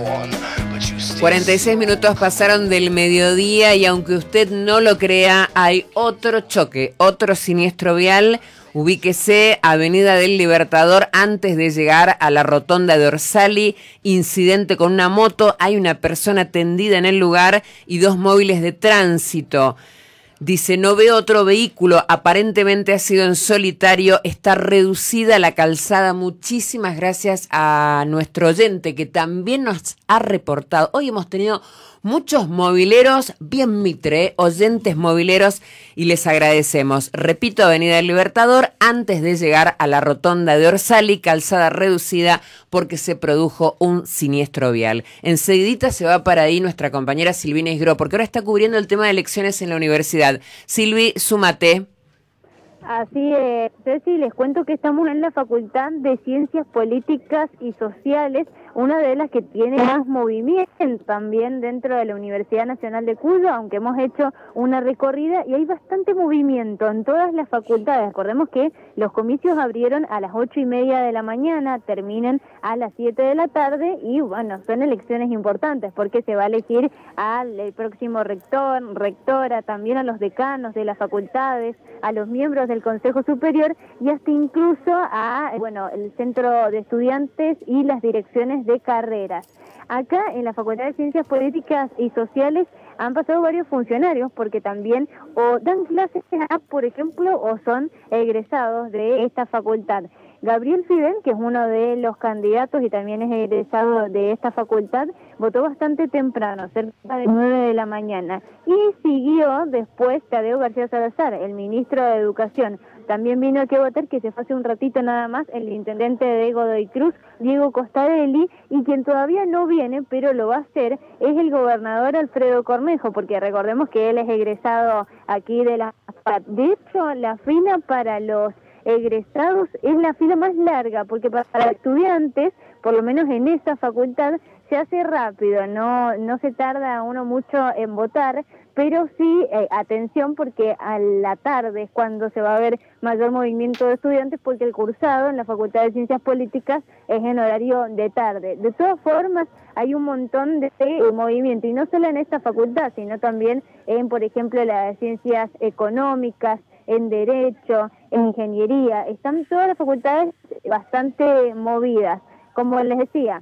46 minutos pasaron del mediodía y aunque usted no lo crea, hay otro choque, otro siniestro vial. Ubíquese, Avenida del Libertador, antes de llegar a la rotonda de Orsali, incidente con una moto, hay una persona tendida en el lugar y 2 móviles de tránsito. Dice, no veo otro vehículo, aparentemente ha sido en solitario, está reducida la calzada. Muchísimas gracias a nuestro oyente que también nos ha reportado. Hoy hemos tenido muchos mobileros, bien mitre, oyentes mobileros, y les agradecemos. Repito, Avenida del Libertador, antes de llegar a la rotonda de Orsali, calzada reducida porque se produjo un siniestro vial. Enseguidita se va para ahí nuestra compañera Silvina Isgro, porque ahora está cubriendo el tema de elecciones en la universidad. Silvi, súmate. Así es, Ceci, les cuento que estamos en la Facultad de Ciencias Políticas y Sociales, una de las que tiene más movimiento también dentro de la Universidad Nacional de Cuyo, aunque hemos hecho una recorrida y hay bastante movimiento en todas las facultades. Recordemos que los comicios abrieron a las 8:30 de la mañana, terminan a las 7 de la tarde y bueno, son elecciones importantes porque se va a elegir al próximo rector, rectora, también a los decanos de las facultades, a los miembros del Consejo Superior y hasta incluso a, el Centro de Estudiantes y las direcciones de carreras. Acá en la Facultad de Ciencias Políticas y Sociales han pasado varios funcionarios porque también o dan clases, por ejemplo, o son egresados de esta facultad. Gabriel Fidel, que es uno de los candidatos y también es egresado de esta facultad, votó bastante temprano, cerca de 9 de la mañana. Y siguió después Tadeo García Salazar, el ministro de Educación. También vino aquí a votar, que se fue hace un ratito nada más, el intendente de Godoy Cruz, Diego Costadelli, y quien todavía no viene, pero lo va a hacer, es el gobernador Alfredo Cornejo, porque recordemos que él es egresado aquí de la FAD. De hecho, la fila para los egresados es la fila más larga, porque para estudiantes, por lo menos en esa facultad, se hace rápido, no se tarda uno mucho en votar, pero sí, atención, porque a la tarde es cuando se va a ver mayor movimiento de estudiantes, porque el cursado en la Facultad de Ciencias Políticas es en horario de tarde. De todas formas, hay un montón de movimiento, y no solo en esta facultad, sino también en, por ejemplo, las ciencias económicas, en Derecho, en Ingeniería. Están todas las facultades bastante movidas. Como les decía,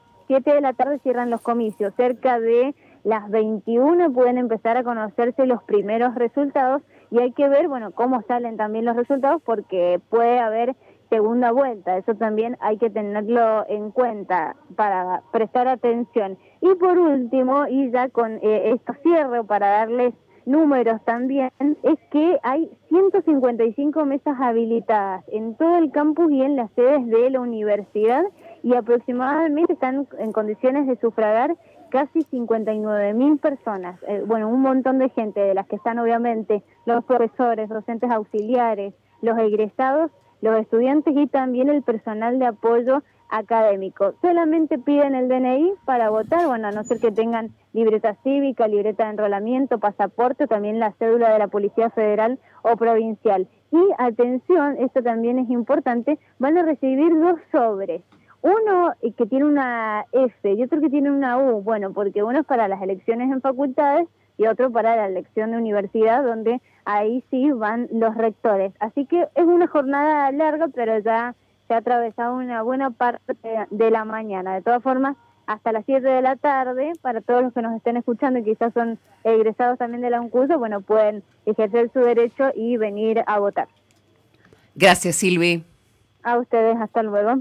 7 de la tarde cierran los comicios. Cerca de las 21 pueden empezar a conocerse los primeros resultados y hay que ver, cómo salen también los resultados porque puede haber segunda vuelta. Eso también hay que tenerlo en cuenta para prestar atención. Y por último, y ya con esto cierro para darles números también, es que hay 155 mesas habilitadas en todo el campus y en las sedes de la universidad y aproximadamente están en condiciones de sufragar casi 59.000 personas. Un montón de gente, de las que están obviamente los profesores, docentes auxiliares, los egresados, los estudiantes y también el personal de apoyo académico. Solamente piden el DNI para votar, a no ser que tengan libreta cívica, libreta de enrolamiento, pasaporte, también la cédula de la Policía Federal o Provincial. Y atención, esto también es importante, van a recibir 2 sobres. Uno que tiene una F y otro que tiene una U, porque uno es para las elecciones en facultades y otro para la elección de universidad, donde ahí sí van los rectores. Así que es una jornada larga, pero ya se ha atravesado una buena parte de la mañana. De todas formas, hasta las 7 de la tarde, para todos los que nos estén escuchando y quizás son egresados también de la UNCUYO, pueden ejercer su derecho y venir a votar. Gracias, Silvi. A ustedes, hasta luego.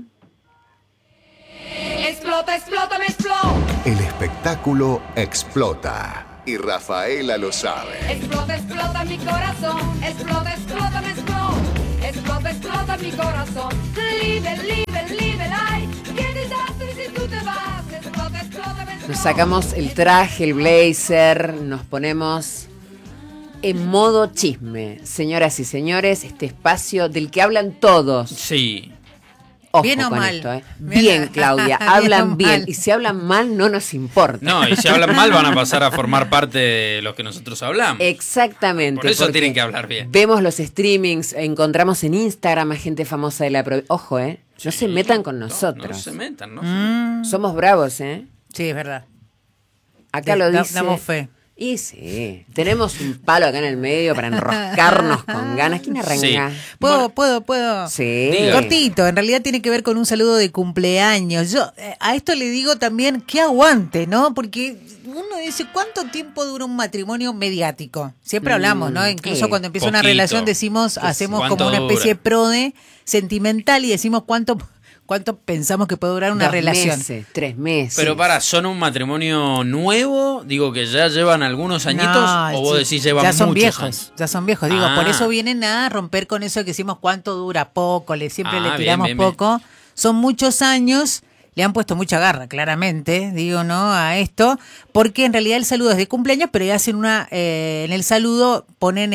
Explota, explota, me explota. El espectáculo explota. Y Rafaela lo sabe. Explota, explota mi corazón. Explota, explota, me explota. Explota, explota mi corazón. Live, live, live, life. Qué desastre si tú te vas. Explota, explota, me explota. Nos sacamos el traje, el blazer, nos ponemos en modo chisme. Señoras y señores, este espacio del que hablan todos. Sí. Ojo ¿Bien o con mal? esto, Bien, Claudia, hablan bien. Mal. Y si hablan mal, no nos importa. No, y si hablan mal van a pasar a formar parte de los que nosotros hablamos. Exactamente. Por eso porque tienen que hablar bien. Vemos los streamings, encontramos en Instagram a gente famosa de la provincia. Ojo, no se metan con nosotros. No se metan, ¿no? Somos bravos, Sí, es verdad. Acá lo dice. Damos fe. Y sí, tenemos un palo acá en el medio para enroscarnos con ganas. ¿Quién arranca? Sí. ¿Puedo? Sí. Diga. Cortito, en realidad tiene que ver con un saludo de cumpleaños. Yo a esto le digo también que aguante, ¿no? Porque uno dice, ¿cuánto tiempo dura un matrimonio mediático? Siempre hablamos, ¿no? Incluso cuando empieza una Poquito. relación decimos, hacemos como ¿Cuánto una especie de dura? prode sentimental y decimos cuánto pensamos que puede durar una 2 relación. meses, 3 meses. Pero ¿son un matrimonio nuevo? Digo que ya llevan algunos añitos, No, o vos sí, decís llevan ya son muchos viejos, años. ya son viejos. Digo, Ah. por eso vienen a romper con eso que decimos cuánto dura poco, siempre le Ah, tiramos bien, bien, poco. Son muchos años, le han puesto mucha garra, claramente, digo, ¿no? A esto, porque en realidad el saludo es de cumpleaños, pero hacen en el saludo ponen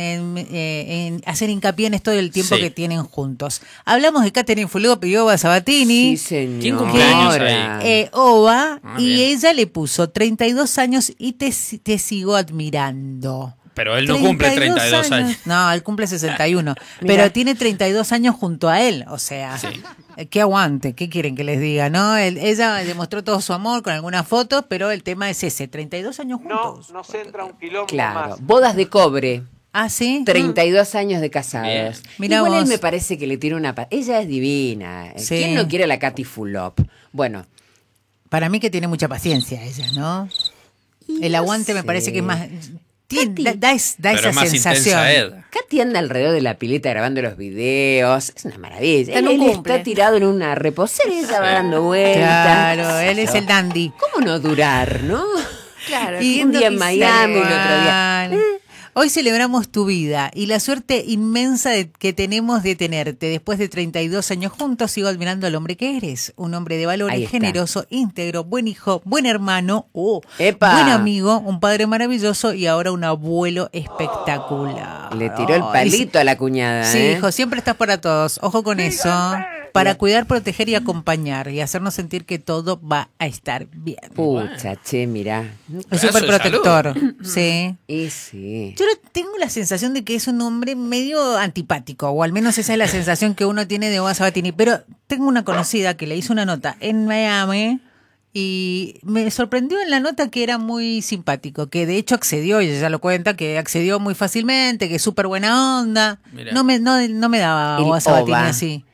hacen hincapié en esto del tiempo Sí. que tienen juntos. Hablamos de Catherine Fulop y Ova Sabatini. Sí, señor. ¿Quién cumpleaños ahí? Ova, Ah, y bien. ella le puso 32 años y te sigo admirando. Pero él no cumple 32 años. No, él cumple 61. Pero tiene 32 años junto a él. O sea, que aguante. ¿Qué quieren que les diga? ¿No? Ella demostró todo su amor con algunas fotos, pero el tema es ese: 32 años juntos. No se entra un quilombo Claro, más. bodas de cobre. Ah, sí. 32 años de casados. Bien. Mirá Igual él vos. me parece que le tiene una... Ella es divina. Sí. ¿Quién no quiere a la Katy Fulop? Bueno. Para mí que tiene mucha paciencia ella, ¿no? El aguante me parece que es más... Da esa Pero es más sensación. intensa Ed. Katy anda alrededor de la pileta grabando los videos. Es una maravilla. En Él un cumple. está tirado en una reposera y ella va dando vueltas. Claro, él es el dandy. ¿Cómo no durar, no? Claro, Y un día en Miami y el otro día. Hoy celebramos tu vida y la suerte inmensa que tenemos de tenerte. Después de 32 años juntos, sigo admirando al hombre que eres. Un hombre de Ahí valores, está. generoso, íntegro, buen hijo, buen hermano, ¡Epa! buen amigo, un padre maravilloso y ahora un abuelo espectacular. Le tiró el Ay, palito a la cuñada. Sí, ¿eh? hijo, siempre estás para todos. Ojo con eso. Para cuidar, proteger y acompañar y hacernos sentir que todo va a estar bien. Pucha, che, mirá. Es Pedazo súper de protector. Sí. Y sí. Yo tengo la sensación de que es un hombre medio antipático, o al menos esa es la sensación que uno tiene de Ova Sabatini. Pero tengo una conocida que le hizo una nota en Miami y me sorprendió en la nota que era muy simpático, que de hecho accedió, y ella ya lo cuenta, que accedió muy fácilmente, que es súper buena onda. Mirá. No me daba El Ova Sabatini Ova. así.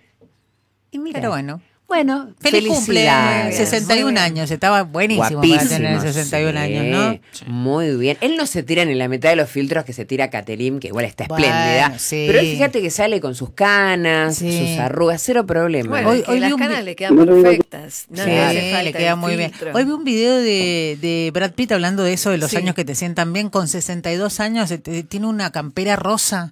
Y mira. Pero bueno. Bueno, Feliz cumple, felicidades. 61 años, estaba buenísimo para tener 61 sí. años, ¿no? Muy bien. Él no se tira ni la mitad de los filtros que se tira Caterine, que igual está Bueno, espléndida. sí. Pero él, fíjate que sale con sus canas, Sí. sus arrugas, cero problema. Bueno, Hoy es que vi las un canas vi- le quedan perfectas. No Sí, le hace falta le queda el muy bien. filtro. Hoy vi un video de Brad Pitt hablando de eso, de los Sí. años que te sientan bien. Con 62 años tiene una campera rosa.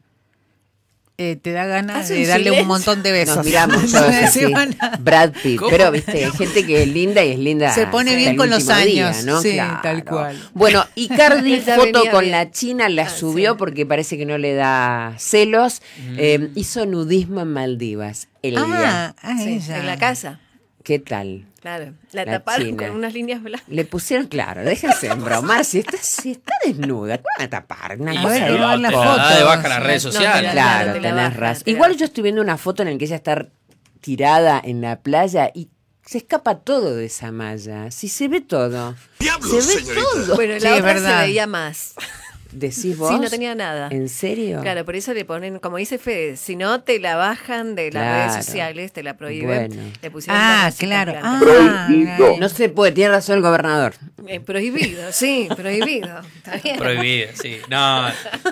Te da ganas Hace de un darle silencio. un montón de besos. Nos miramos No todos me así. decían nada. Brad Pitt. ¿Cómo? Pero, viste, hay gente que es linda y es linda. Se pone hasta bien el con los último día, años. ¿no? Sí, Claro. tal cual. Bueno, Icardi Ella foto venía con bien. la China, la subió sí. porque parece que no le da celos. Hizo nudismo en Maldivas. Ella. Sí, ella. en la casa. ¿Qué tal? Claro. La La taparon China. con unas líneas blancas. Le pusieron, claro, déjense embromar. Si está desnuda, ¿qué van a tapar? Una Y cosa ver, de pero ver la te loco. la da de foto. baja las redes No, sociales. mira, Claro, te la tenés baja, razón. te la Igual baja. yo estoy viendo una foto en la que ella está tirada en la playa y se escapa todo de esa malla. Si se ve todo. Se ve todo. Bueno, Sí, la es otra verdad. se veía más. ¿Decís vos? Sí, no tenía nada. ¿En serio? Claro, por eso le ponen, como dice Fede, si no te la bajan de las Claro. redes sociales, te la prohíben. Bueno. Le pusieron Ah, barras y claro. plantas. No se puede, tiene razón el gobernador. Prohibido, sí, prohibido. Está bien. Prohibido, sí. No.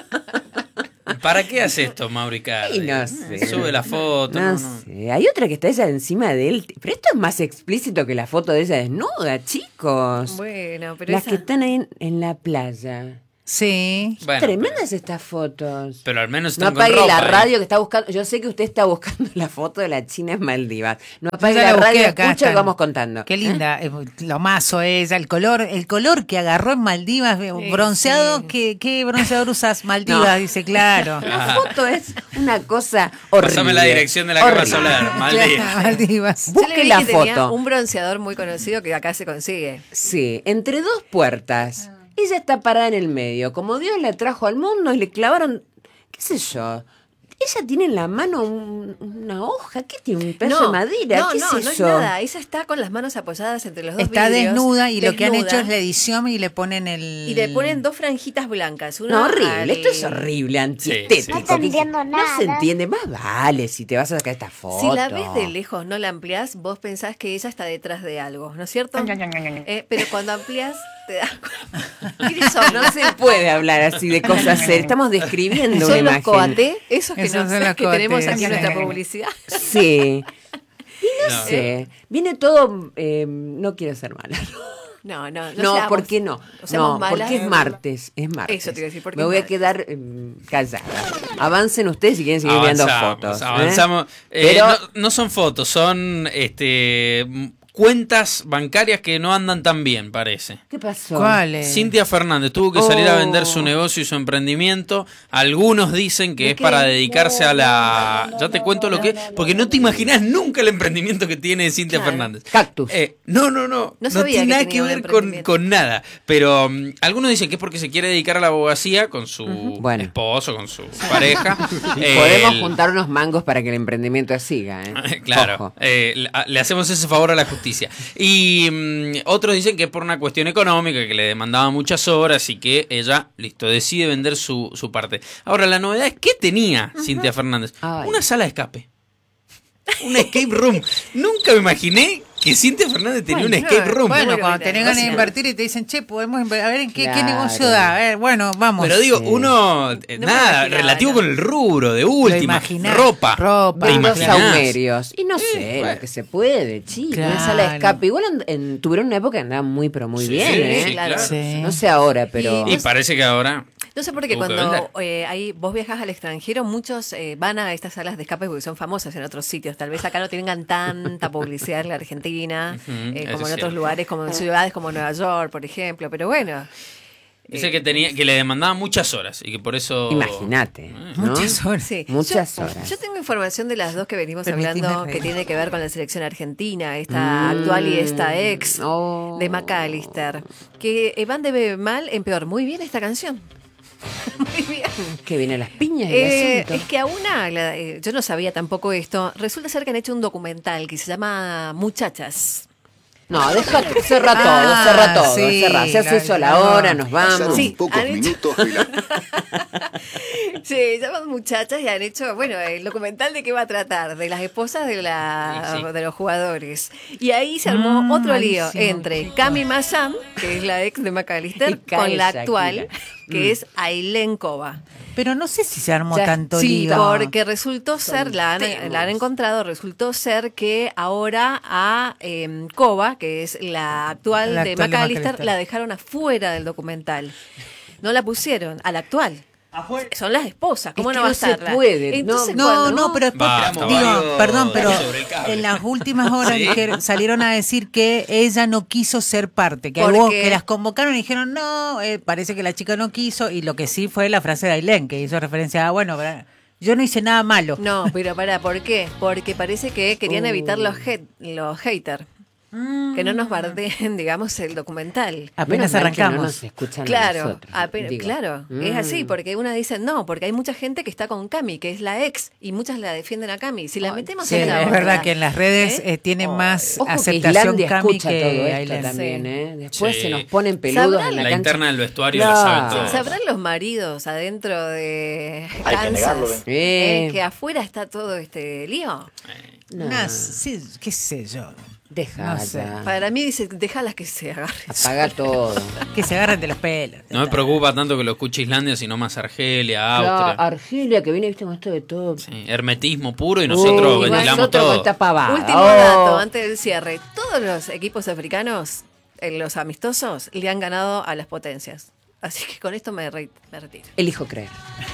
¿Para qué hace esto, Mauricardi? Y no sé. Sube la foto. No, No, no. sé. Hay otra que está ella encima de él. Pero esto es más explícito que la foto de ella desnuda, chicos. Bueno, pero Las esa- que están ahí en la playa. Sí. Bueno, Tremendas estas fotos. pero al menos No están con apague ropa, la ¿eh? radio que está buscando. Yo sé que usted está buscando la foto de la China en Maldivas. No apague Ya la busqué radio, acá, escucha y están. vamos contando. Qué linda, lo mazo ella, el color que agarró en Maldivas, bronceado, sí. ¿qué bronceador usas? Maldivas, No. dice, claro. La foto es una cosa horrible. Pásame la dirección de la que vas a Horrible. hablar, Maldivas. Claro, Maldivas. Yo le Busque vi la que tenía foto. un bronceador muy conocido que acá se consigue. Sí, entre dos puertas. Ella está parada en el medio. Como Dios la trajo al mundo y le clavaron, qué sé yo, ella tiene en la mano una hoja. ¿Qué tiene? Un pedazo de madera. ¿Qué es no eso? es nada. Ella está con las manos apoyadas entre los dos Está vidrios, desnuda y lo que han hecho es la edición y le ponen Y le ponen 2 franjitas blancas. Una No, horrible. Esto es horrible, antiestético. Sí, No te entiendo No nada. se entiende. Más vale si te vas a sacar esta foto. Si la ves de lejos, no la ampliás, vos pensás que ella está detrás de algo, ¿no es cierto? Pero cuando ampliás, te das cuenta. ¿Quiénes son? No se puede hablar así de cosas serias. Estamos describiendo una ¿Son los imagen. coaté? Esos que, Esos no son sé, los que tenemos coaté. aquí en nuestra publicidad. Sí. Y no sé. Viene todo. No quiero ser mala. No, No, seamos- ¿por qué no? seamos No, malas. porque es martes. Es martes. Eso te iba a decir, porque Me es voy a martes. quedar callada. Avancen ustedes si quieren seguir viendo fotos. Avanzamos. Pero No son fotos, son cuentas bancarias que no andan tan bien, parece. ¿qué pasó? ¿Cuál es? Cintia Fernández tuvo que salir a vender su negocio y su emprendimiento. Algunos dicen que es para dedicarse a la... Ya te cuento lo que es, porque no te imaginas nunca el emprendimiento que tiene Cintia Claro. Fernández. Cactus. No No sabía tiene que nada tenía que un ver emprendimiento. con nada. Pero algunos dicen que es porque se quiere dedicar a la abogacía con su Bueno. esposo, con su pareja. Podemos juntar unos mangos para que el emprendimiento siga, ¿eh? Claro, Ojo. le hacemos ese favor a la justicia. Y otros dicen que es por una cuestión económica, que le demandaba muchas horas y que ella, listo, decide vender su parte. Ahora, la novedad es, ¿qué tenía Cintia Fernández? Ay. Una sala de escape. Una escape room. Nunca me imaginé que Cintia Fernández tenía una escape room. Bueno, Bueno, cuando mira, tenés ganas de negocio. invertir y te dicen, che, podemos invertir. A ver, ¿qué Claro. negocio da? A ver, bueno, vamos. Pero digo, Sí. uno, me nada, imaginaba, relativo no. con el rubro, de Lo última, imaginás. ropa. Ropa. ¿Te Los imaginás? saumerios. Y no sé, bueno. lo que se puede, chicos. Una Claro. sala de escape. Igual tuvieron una época que andaban muy, pero muy Sí, bien, ¿eh? sí, claro. claro. Sí. No sé ahora, pero... Y parece que ahora... No sé por qué Tuvo que cuando vos viajas al extranjero, muchos van a estas salas de escape porque son famosas en otros sitios. Tal vez acá no tengan tanta publicidad en la Argentina, Ujú, como eso en es otros cierto. lugares, como en ciudades como Nueva York, por ejemplo. Pero bueno, Dice que le demandaba muchas horas y que por eso... Imagínate, ¿no? Muchas horas. sí. Muchas Yo- horas. Yo tengo información de las dos que venimos Permitime hablando reír. que tiene que ver con la selección argentina, esta actual y esta ex Oh. de McAllister, que van de mal en peor. Muy bien esta canción. Muy bien. Que vienen las piñas del asunto. Es que a una, yo no sabía tampoco esto, resulta ser que han hecho un documental que se llama Muchachas. No, cerra todo, sí, cerra. Se hace sola ahora, nos Pasaron vamos. Sí, pocos han hecho- minutos y la... Se llaman Muchachas y han hecho, bueno, el documental de qué va a tratar, de las esposas de Sí. de los jugadores. Y ahí se armó otro lío malísimo. entre Cami Mayan, que es la ex de Y McAllister, cae con la Shakira. actual, que es Ailén Cova. Pero no sé si se armó Ya, tanto Sí, lío. porque resultó ser, la han temas. encontrado, resultó ser que ahora a Cova, que es la actual La de actual de McAllister, McAllister. la dejaron afuera del documental. No la pusieron, a la actual. Son las esposas, ¿cómo Es no que va a no se estar? puede, Entonces, No, cuando- no, pero después, Basta, digo, Mario, perdón, pero sobre el cable. en las últimas horas Sí. salieron a decir que ella no quiso ser parte, que ¿Por hubo, qué? que las convocaron y dijeron, no, parece que la chica no quiso, y lo que sí fue la frase de Ailén, que hizo referencia a, bueno, yo no hice nada malo. No, pero ¿por qué? Porque parece que querían evitar los haters. Que no nos bardeen, digamos, el documental. Apenas Menos mal que arrancamos. no nos escuchan a Claro, nosotros, digo. claro, es así, porque una dice no, porque hay mucha gente que está con Cami, que es la ex, y muchas la defienden a Cami. Si la metemos Sí, en la es otra, verdad que en las redes ¿eh? tiene más Ojo que aceptación Islandia Cami escucha que todo esto Ailén. también, Sí. ¿eh? Después Sí. se nos ponen peludos ¿Sabrán en la La cancha. interna del vestuario Claro. lo saben todo. ¿Sabrán los maridos adentro de Hay que Kansas negarlo, que afuera está todo este lío? No, Sí, qué sé yo. deja no sé. ya. Para mí dice, déjalas que se agarren. Apaga todo. Que se agarren de los pelos. No me preocupa tanto que lo escuche Islandia, sino más Argelia, Austria. Argelia, que viene, viste, con esto de todo. Sí, hermetismo puro y nosotros Uy, ventilamos nosotros con todo. esta pavada. Último Oh. dato, antes del cierre. Todos los equipos africanos, en los amistosos, le han ganado a las potencias. Así que con esto me retiro. Elijo creer.